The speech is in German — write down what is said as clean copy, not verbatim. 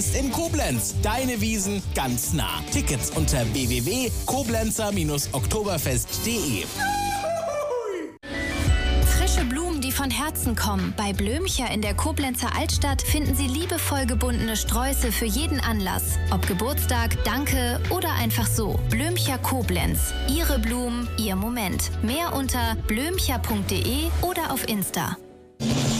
In Koblenz. Deine Wiesn ganz nah. Tickets unter www.koblenzer-oktoberfest.de. Frische Blumen, die von Herzen kommen. Bei Blömcher in der Koblenzer Altstadt finden Sie liebevoll gebundene Sträuße für jeden Anlass. Ob Geburtstag, Danke oder einfach so. Blömcher Koblenz. Ihre Blumen, Ihr Moment. Mehr unter blömcher.de oder auf Insta.